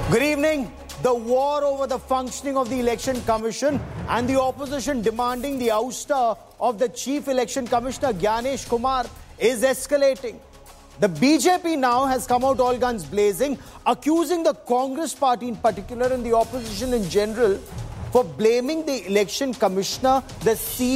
Good evening. The war over the functioning of the Election Commission and the opposition demanding the ouster of the Chief Election Commissioner Gyanesh Kumar is escalating. The BJP now has come out all guns blazing, accusing the Congress party in particular and the opposition in general for blaming the Election Commissioner, the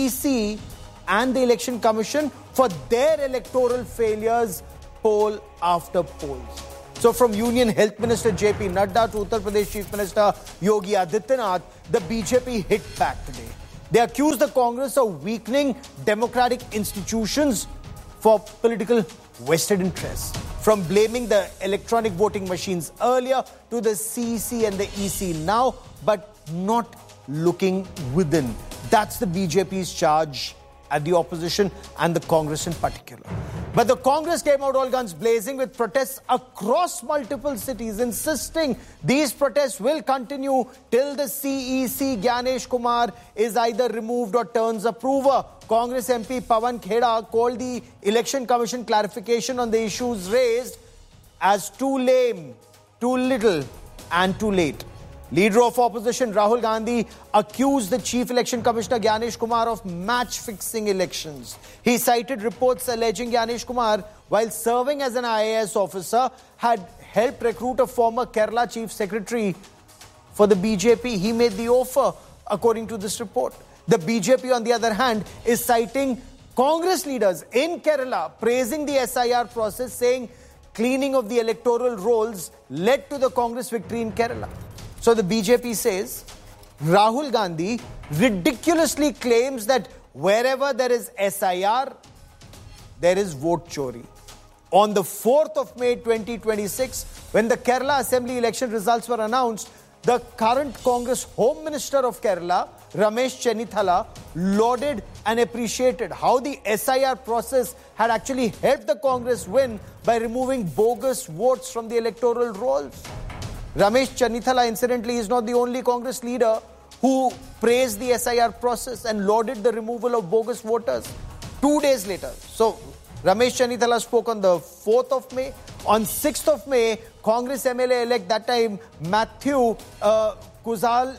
CEC and the Election Commission for their electoral failures poll after polls. So from Union Health Minister JP Nadda to Uttar Pradesh Chief Minister Yogi Adityanath, the BJP hit back today. They accused the Congress of weakening democratic institutions for political vested interests. From blaming the electronic voting machines earlier to the CEC and the EC now, but not looking within. That's the BJP's charge at the opposition and the Congress in particular. But the Congress came out all guns blazing with protests across multiple cities, insisting these protests will continue till the CEC Gyanesh Kumar is either removed or turns approver. Congress MP Pawan Kheda called the Election Commission clarification on the issues raised as too lame, too little and too late. Leader of opposition Rahul Gandhi accused the Chief Election Commissioner Gyanesh Kumar of match-fixing elections. He cited reports alleging Gyanesh Kumar, while serving as an IAS officer, had helped recruit a former Kerala Chief Secretary for the BJP. He made the offer, according to this report. The BJP, on the other hand, is citing Congress leaders in Kerala praising the SIR process, saying cleaning of the electoral rolls led to the Congress victory in Kerala. So the BJP says Rahul Gandhi ridiculously claims that wherever there is SIR, there is vote chori. On the 4th of May 2026, when the Kerala Assembly election results were announced, the current Congress Home Minister of Kerala, Ramesh Chennithala, lauded and appreciated how the SIR process had actually helped the Congress win by removing bogus votes from the electoral rolls. Ramesh Chennithala, incidentally, is not the only Congress leader who praised the SIR process and lauded the removal of bogus voters. 2 days later, so Ramesh Chennithala spoke on the 4th of May. On 6th of May, Congress MLA-elect that time, Matthew Kuzal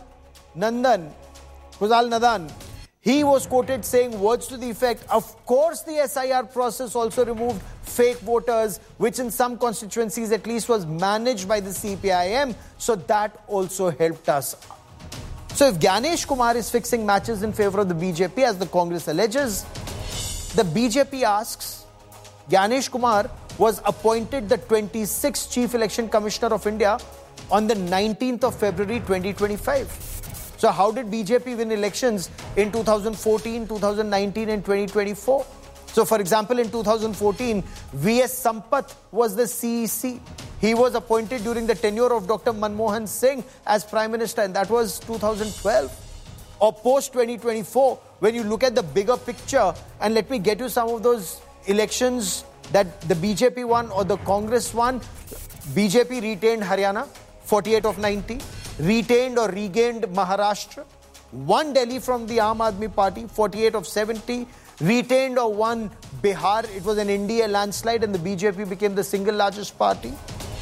Nadan, he was quoted saying words to the effect, of course the SIR process also removed fake voters, which in some constituencies at least was managed by the CPIM, so that also helped us. So if Gyanesh Kumar is fixing matches in favor of the BJP, as the Congress alleges, the BJP asks, Gyanesh Kumar was appointed the 26th Chief Election Commissioner of India on the 19th of February 2025. So how did BJP win elections in 2014, 2019 and 2024? So for example, in 2014, V.S. Sampath was the CEC. He was appointed during the tenure of Dr. Manmohan Singh as Prime Minister, and that was 2012. Or post-2024, when you look at the bigger picture, and let me get you some of those elections that the BJP won or the Congress won. BJP retained Haryana, 48 of 90. Retained or regained Maharashtra, won Delhi from the Aam Aadmi Party, 48 of 70, retained or won Bihar, it was an NDA landslide and the BJP became the single largest party,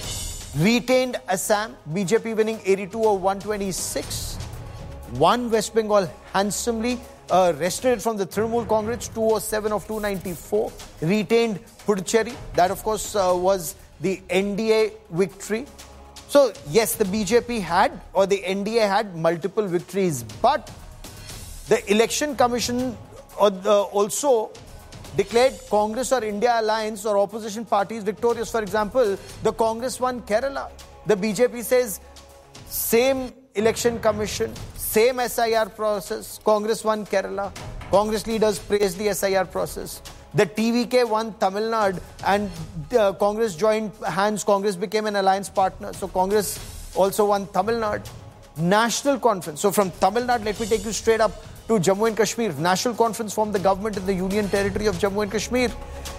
retained Assam, BJP winning 82 of 126, won West Bengal handsomely, wrested it from the Trinamool Congress, 207 of 294, retained Puducherry, that of course was the NDA victory. So, yes, the BJP had, or the NDA had multiple victories, but the Election Commission also declared Congress or India Alliance or opposition parties victorious. For example, the Congress won Kerala. The BJP says same Election Commission, same SIR process, Congress won Kerala. Congress leaders praised the SIR process. The TVK won Tamil Nadu and Congress joined hands. Congress became an alliance partner. So Congress also won Tamil Nadu. National Conference. So from Tamil Nadu, let me take you straight up to Jammu and Kashmir. National Conference formed the government in the Union Territory of Jammu and Kashmir.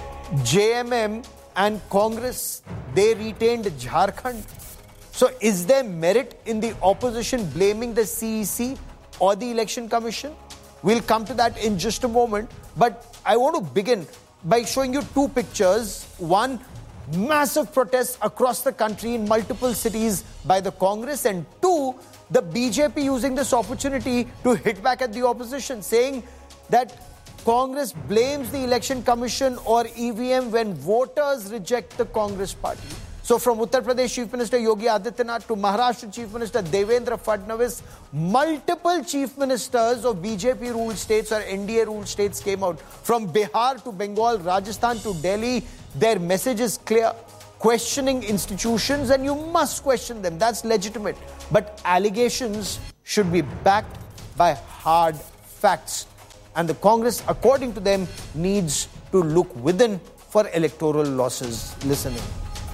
JMM and Congress, they retained Jharkhand. So is there merit in the opposition blaming the CEC or the Election Commission? We'll come to that in just a moment. But I want to begin by showing you two pictures. One, massive protests across the country in multiple cities by the Congress, and two, the BJP using this opportunity to hit back at the opposition, saying that Congress blames the Election Commission or EVM when voters reject the Congress party. So from Uttar Pradesh Chief Minister Yogi Adityanath to Maharashtra Chief Minister Devendra Fadnavis, multiple chief ministers of BJP-ruled states or NDA-ruled states came out. From Bihar to Bengal, Rajasthan to Delhi, their message is clear. Questioning institutions, and you must question them. That's legitimate. But allegations should be backed by hard facts. And the Congress, according to them, needs to look within for electoral losses. Listen in.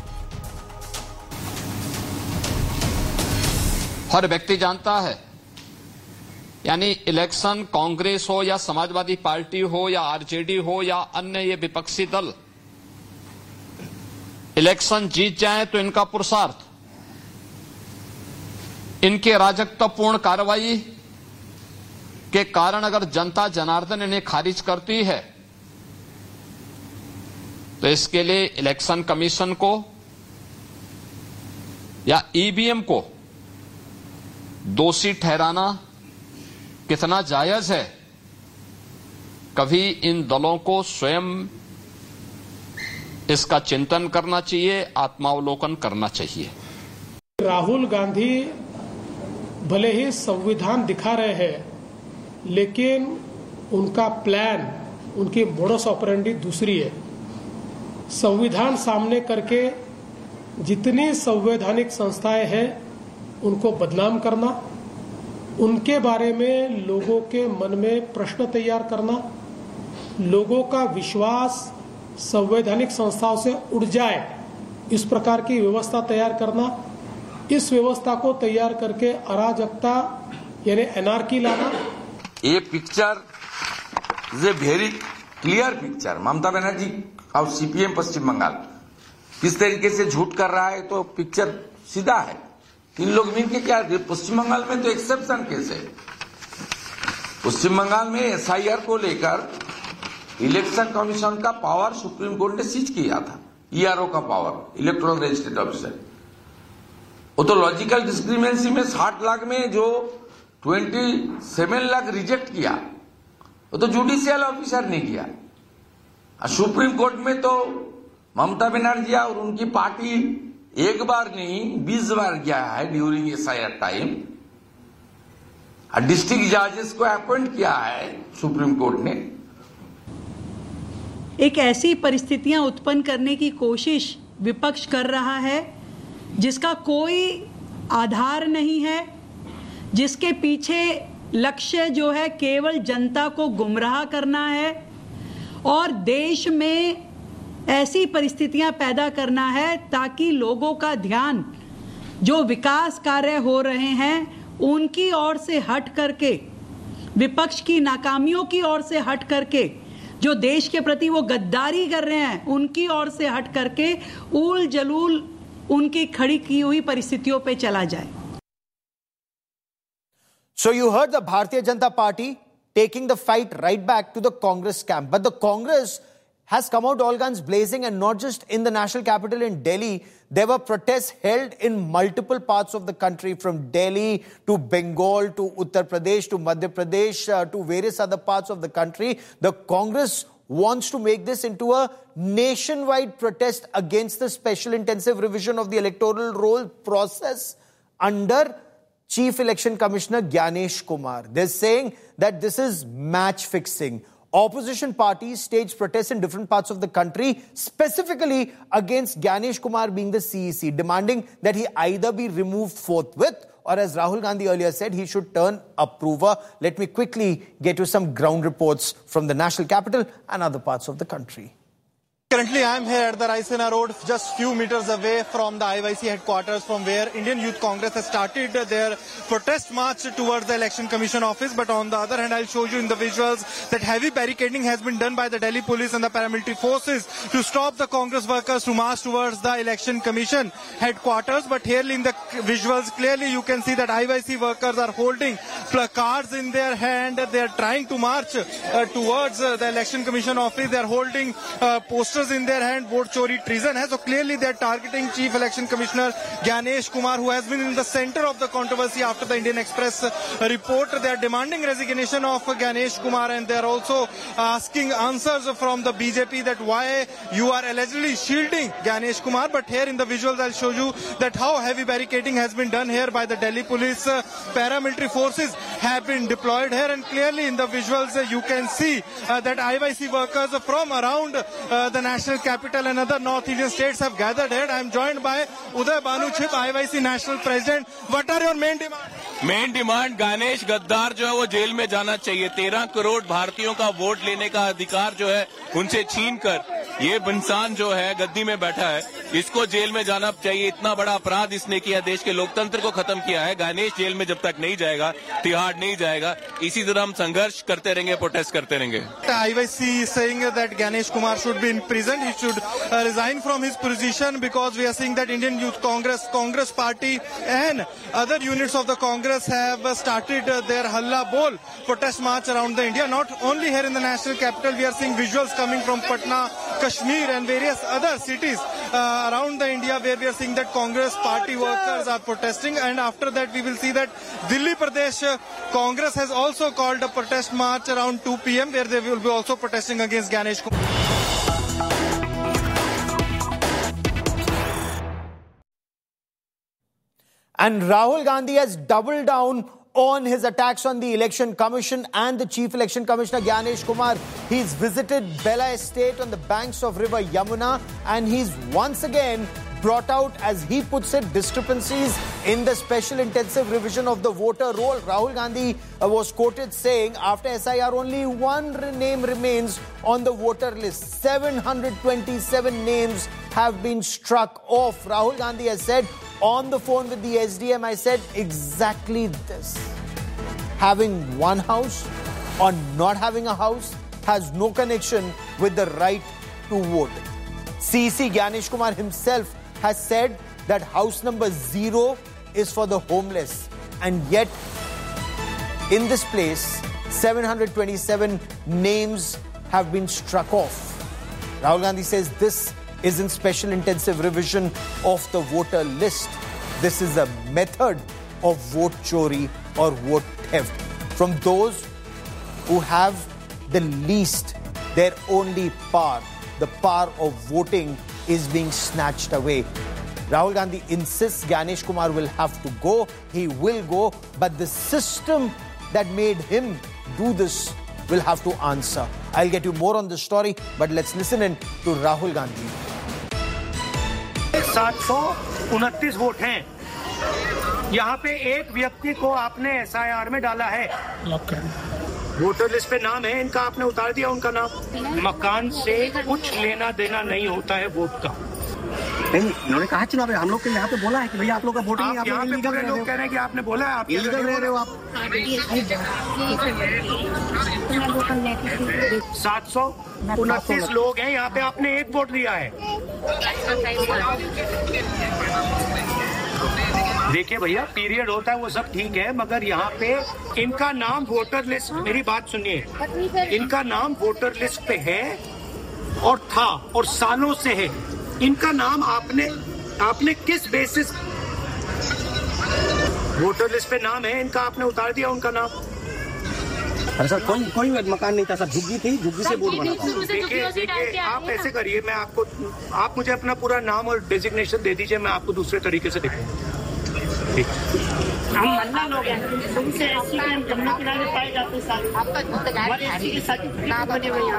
हर व्यक्ति जानता है, यानी election Congress हो या Samajwadi party हो या RJD हो या अन्य ये विपक्षी दल, इलेक्शन जीत जाए तो इनका पुरुषार्थ, इनके अराजकतापूर्ण कार्रवाई के कारण अगर जनता जनार्दन इन्हें खारिज करती है तो इसके लिए इलेक्शन कमीशन को या ईवीएम को दोषी ठहराना कितना जायज है, कभी इन दलों को स्वयं इसका चिंतन करना चाहिए, आत्मावलोकन करना चाहिए। राहुल गांधी भले ही संविधान दिखा रहे हैं, लेकिन उनका प्लान, उनकी मोडस ऑपरेंडी दूसरी है। संविधान सामने करके जितनी संवैधानिक संस्थाएं हैं उनको बदनाम करना, उनके बारे में लोगों के मन में प्रश्न तैयार करना, लोगों का विश्वास संवैधानिक संस्थाओं से उड़ जाए, इस प्रकार की व्यवस्था तैयार करना, इस व्यवस्था को तैयार करके अराजकता यानी एनार्की लाना। ये picture is a very clear picture. Mamata Banerjee और सीपीएम पश्चिम बंगाल किस तरीके से झूठ कर रहा है, तो पिक्चर सीधा है। इन लोग मिलकर क्या, पश्चिम बंगाल में तो एक्सेप्शन केस है। पश्चिम बंगाल में एसआईआर को लेकर इलेक्शन कमीशन का पावर सुप्रीम कोर्ट ने सीज किया था, ईआरओ का पावर, इलेक्टोरल रजिस्ट्रेट ऑफिसर। वो तो लॉजिकल डिस्क्रिमिनेंसी में 60 लाख में जो 27 लाख रिजेक्ट किया, वो तो जुडिशियल ऑफिसर ने किया। सुप्रीम कोर्ट में तो ममता बनर्जी और उनकी पार्टी एक बार नहीं 20 बार गया है ड्यूरिंग एसआईआर टाइम। डिस्ट्रिक्ट जजेस को अपॉइंट किया है सुप्रीम कोर्ट ने। एक ऐसी परिस्थितियां उत्पन्न करने की कोशिश विपक्ष कर रहा है जिसका कोई आधार नहीं है, जिसके पीछे लक्ष्य जो है केवल जनता को गुमराह करना है और देश में ऐसी परिस्थितियां पैदा करना है ताकि लोगों का ध्यान जो विकास कार्य हो रहे हैं उनकी ओर से हट करके, विपक्ष की नाकामियों की ओर से हट करके, जो देश के प्रति वो गद्दारी कर रहे हैं उनकी ओर से हट करके उल जलूल उनकी खड़ी की हुई परिस्थितियों पे चला जाए। So you heard the Bharatiya Janata Party taking the fight right back to the Congress camp. But the Congress has come out all guns blazing, and not just in the national capital in Delhi. There were protests held in multiple parts of the country, from Delhi to Bengal to Uttar Pradesh to Madhya Pradesh to various other parts of the country. The Congress wants to make this into a nationwide protest against the special intensive revision of the electoral roll process under Chief Election Commissioner Gyanesh Kumar. They're saying that this is match fixing. Opposition parties staged protests in different parts of the country, specifically against Gyanesh Kumar being the CEC, demanding that he either be removed forthwith or, as Rahul Gandhi earlier said, he should turn approver. Let me quickly get you some ground reports from the national capital and other parts of the country. Currently, I am here at the Raisina Road, just few meters away from the IYC headquarters, from where Indian Youth Congress has started their protest march towards the Election Commission office. But on the other hand, I'll show you in the visuals that heavy barricading has been done by the Delhi police and the paramilitary forces to stop the Congress workers to march towards the Election Commission headquarters. But here in the visuals, clearly you can see that IYC workers are holding placards in their hand. They are trying to march towards the Election Commission office. They are holding posters posters in their hand, vote chori treason hai. So clearly they are targeting Chief Election Commissioner Gyanesh Kumar, who has been in the center of the controversy after the Indian Express report. They are demanding resignation of Gyanesh Kumar, and they are also asking answers from the BJP that why you are allegedly shielding Gyanesh Kumar. But here in the visuals I'll show you that how heavy barricading has been done here by the Delhi police. Paramilitary forces have been deployed here, and clearly in the visuals you can see that IYC workers from around the national capital and other North Indian states have gathered here. I am joined by Uday Banuchip, IYC national president. What are your main demands? Main demand Ganesh गद्दार जो है वो jail में जाना चाहिए। 13 करोड़ भारतीयों का vote लेने का अधिकार जो है उनसे छीन कर ये इंसान जो है गद्दी में बैठा है, इसको जेल में जाना चाहिए। इतना बड़ा अपराध इसने किया, देश के लोकतंत्र को खत्म किया है। गणेश जेल में जब तक नहीं जाएगा, तिहाड़ नहीं जाएगा, इसी तरह हम संघर्ष करते रहेंगे, प्रोटेस्ट करते रहेंगे। IYC is saying that Gyanesh Kumar should be imprisoned. He should resign from his position because we are seeing that Indian Youth Congress, Congress Party and other units of the Congress have started their Halla Bol protest march around the India. Not only here in the national capital, we are seeing visuals coming from Patna, Kashmir and various other cities around the India where we are seeing that Congress Party workers are protesting. And after that we will see that Delhi Pradesh Congress has also called a protest march around 2 p.m. where they will be also protesting against Gyanesh Kumar. And Rahul Gandhi has doubled down on his attacks on the Election Commission and the Chief Election Commissioner Gyanesh Kumar. He's visited Bela Estate on the banks of River Yamuna, and he's once again brought out, as he puts it, discrepancies in the special intensive revision of the voter roll. Rahul Gandhi was quoted saying, after SIR, only one name remains on the voter list. 727 names have been struck off. Rahul Gandhi has said, on the phone with the SDM, I said exactly this. Having one house or not having a house has no connection with the right to vote. CC Gyanesh Kumar himself has said that house number 0 is for the homeless. And yet, in this place, 727 names have been struck off. Rahul Gandhi says this is in special intensive revision of the voter list. This is a method of vote chori or vote theft from those who have the least. Their only power, the power of voting, is being snatched away. Rahul Gandhi insists Gyanesh Kumar will have to go. He will go, but the system that made him do this will have to answer. I'll get you more on this story, but let's listen in to Rahul Gandhi. 729 vote हैं। यहाँ पे एक व्यक्ति को आपने SIR में डाला है। वोटर लिस्ट पे नाम है, इनका आपने उतार दिया उनका नाम। मकान से कुछ लेना देना नहीं होता है वोट का। उन्होंने कहा चुनाव में हम लोग के यहाँ पे बोला है कि भैया आप लोग का वोटिंग आप यहाँ पे पूरे लोग कह रहे हैं कि आपने बोला है, आप इलीगल रह रहे हो आप। 729 लोग हैं यहाँ पे, आपने एक वोट दिया है। देखिए भैया, पीरियड होता है वो सब ठीक है, मगर यहाँ पे इनका नाम वोटर लिस्ट, मेरी बात सुनिए, इनका नाम वोटर लिस्ट पे है और था और सालों से है। इनका नाम आपने किस बेसिस, वोटर लिस्ट पे नाम है इनका, आपने उतार दिया उनका नाम। अरे सर, कोई मकान नहीं था सर, झुग्गी थी, झुग्गी से वोट बना था। देखिए आप ऐसे करिए, मैं आपको, आप मुझे अपना पूरा नाम और डेजिग्नेशन दे दीजिए, मैं आपको दूसरे तरीके से दिखाऊंगा। हम मन्ना लोग हैं, तुमसे ऐसी हम जमुना किनारे पाए जाते हैं।